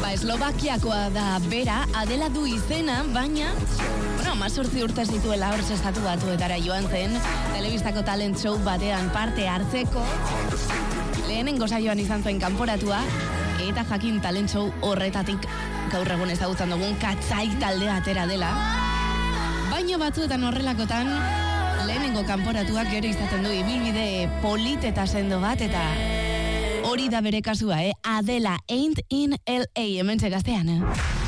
Eslovakiakoa da bera, Adela du izena, baina 18 urte zituela hor Estatu Batuetara joan zen, telebistako talent show batean parte hartzeko, lehenengo saioan izan zen kanporatua, eta jakin talent show horretatik gaur egun ezagutzen dugun Katzai taldea atera dela. Baina batzuetan horrelakotan, lehenengo kanporatuak gero izaten du ibilbide polit eta sendo bat, eta hori da bere kasua, Adela Ain't in LA, hementxe Gaztean.